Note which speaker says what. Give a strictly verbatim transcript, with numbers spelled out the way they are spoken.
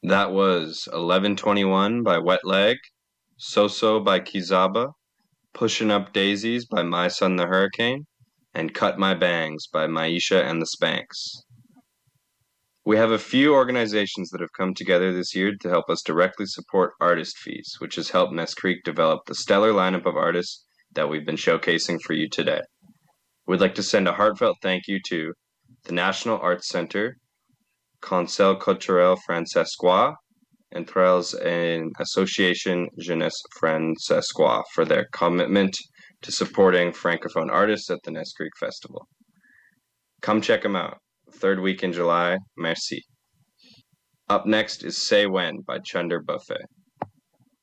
Speaker 1: That was eleven twenty-one by Wet Leg, So-So by Kizaba, Pushin' Up Daisies by My Son the Hurricane, and Cut My Bangs by Maisha and the Spanks. We have a few organizations that have come together this year to help us directly support artist fees, which has helped Nest Creek develop the stellar lineup of artists that we've been showcasing for you today. We'd like to send a heartfelt thank you to the National Arts Center, Conseil Culturel Francescois, and Prels and Association Jeunesse Francescois for their commitment to supporting Francophone artists at the Nest Creek Festival. Come check them out. Third week in July. Merci. Up next is Say When by Chunder Buffet.